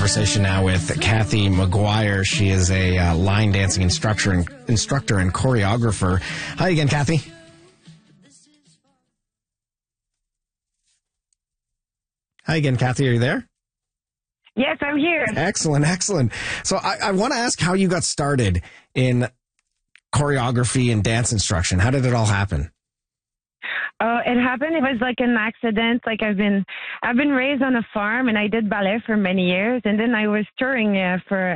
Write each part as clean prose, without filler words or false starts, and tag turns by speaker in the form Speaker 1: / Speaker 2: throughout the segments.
Speaker 1: conversation now with Kathy McGuire. She is a line dancing instructor and choreographer. Hi again, Kathy. Hi again, Kathy. Are you there?
Speaker 2: Yes, I'm here.
Speaker 1: Excellent, excellent. So I want to ask how you got started in choreography and dance instruction. How did it all happen?
Speaker 2: It happened. It was like an accident. Like I've been raised on a farm, and I did ballet for many years, and then I was touring and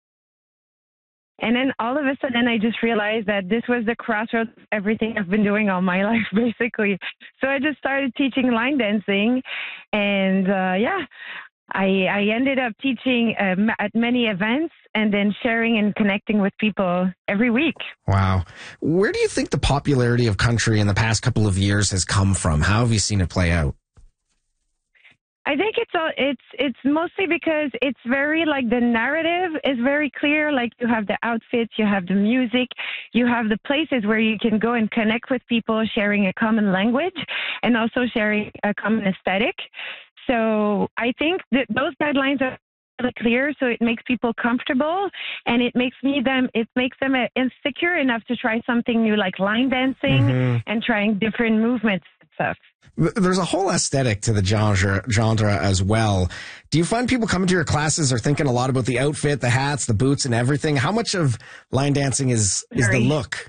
Speaker 2: then all of a sudden I just realized that this was the crossroads of everything I've been doing all my life, basically. So I just started teaching line dancing, and I ended up teaching at many events and then sharing and connecting with people every week.
Speaker 1: Wow. Where do you think the popularity of country in the past couple of years has come from? How have you seen it play out?
Speaker 2: I think it's mostly because it's very, like, the narrative is very clear. Like, you have the outfits, you have the music, you have the places where you can go and connect with people, sharing a common language and also sharing a common aesthetic. So I think that those guidelines are really clear, so it makes people comfortable, and it makes them insecure enough to try something new, like line dancing and trying different movements and stuff.
Speaker 1: There's a whole aesthetic to the genre as well. Do you find people coming to your classes are thinking a lot about the outfit, the hats, the boots, and everything? How much of line dancing is the look?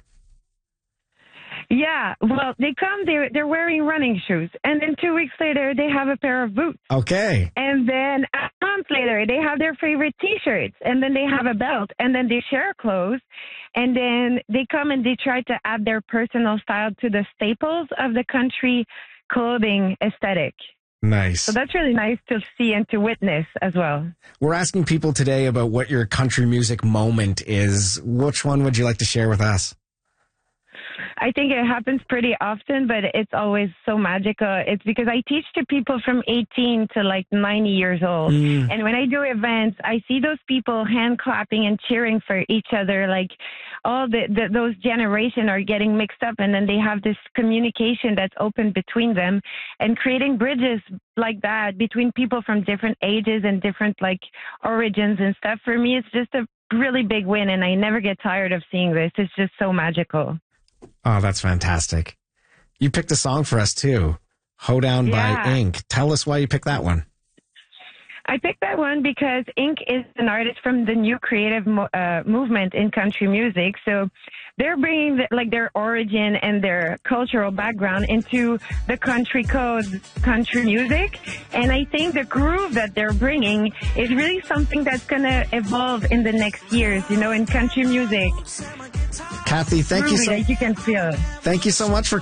Speaker 2: Yeah, well, they come, they're wearing running shoes, and then 2 weeks later, they have a pair of boots.
Speaker 1: Okay.
Speaker 2: And then a month later, they have their favorite T-shirts, and then they have a belt, and then they share clothes, and then they come and they try to add their personal style to the staples of the country clothing aesthetic.
Speaker 1: Nice.
Speaker 2: So that's really nice to see and to witness as well.
Speaker 1: We're asking people today about what your country music moment is. Which one would you like to share with us?
Speaker 2: I think it happens pretty often, but it's always so magical. It's because I teach to people from 18 to like 90 years old. And when I do events, I see those people hand clapping and cheering for each other. Like all those generations are getting mixed up, and then they have this communication that's open between them, and creating bridges like that between people from different ages and different like origins and stuff. For me, it's just a really big win, and I never get tired of seeing this. It's just so magical.
Speaker 1: Oh, that's fantastic. You picked a song for us, too. Hoedown by Ink. Tell us why you picked that one.
Speaker 2: I picked that one because Ink is an artist from the new creative movement in country music. So they're bringing their origin and their cultural background into the country music. And I think the groove that they're bringing is really something that's going to evolve in the next years, in country music.
Speaker 1: Kathy, thank you so much.
Speaker 2: You can feel.
Speaker 1: Thank you so much for